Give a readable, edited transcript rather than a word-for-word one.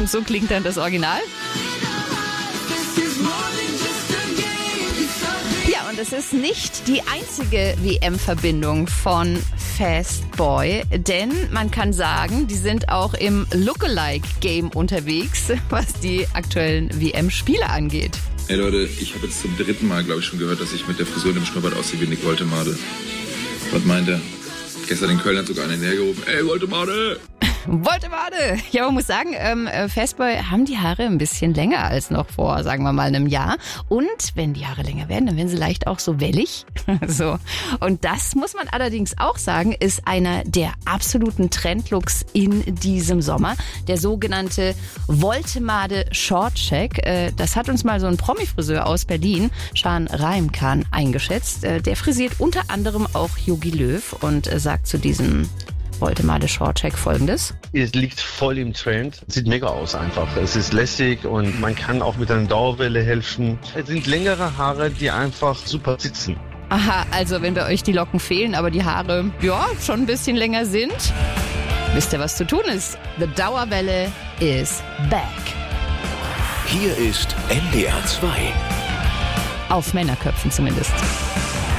Und so klingt dann das Original. Ja, und es ist nicht die einzige WM-Verbindung von Fastboy, denn man kann sagen, die sind auch im Lookalike-Game unterwegs, was die aktuellen WM-Spiele angeht. Hey Leute, ich habe jetzt zum 3. Mal, glaube ich, schon gehört, dass ich mit der Frisur und dem Schnurrbart aussehe wie Nick Woltemade. Was meint er? Gestern in Köln hat sogar einer hergerufen, ey Woltemade! Woltemade! Ja, man muss sagen, Fastboy haben die Haare ein bisschen länger als noch vor, sagen wir mal, einem Jahr. Und wenn die Haare länger werden, dann werden sie leicht auch so wellig. So. Und das muss man allerdings auch sagen, ist einer der absoluten Trendlooks in diesem Sommer. Der sogenannte Woltemade Shortcheck. Das hat uns mal so ein Promi-Friseur aus Berlin, Şan Raimkan, eingeschätzt. Der frisiert unter anderem auch Jogi Löw und sagt zu diesem Woltemade Shortcheck Folgendes. Es liegt voll im Trend. Sieht mega aus einfach. Es ist lässig und man kann auch mit einer Dauerwelle helfen. Es sind längere Haare, die einfach super sitzen. Aha, also wenn bei euch die Locken fehlen, aber die Haare, ja, schon ein bisschen länger sind, wisst ihr, was zu tun ist. The Dauerwelle is back. Hier ist NDR 2. Auf Männerköpfen zumindest.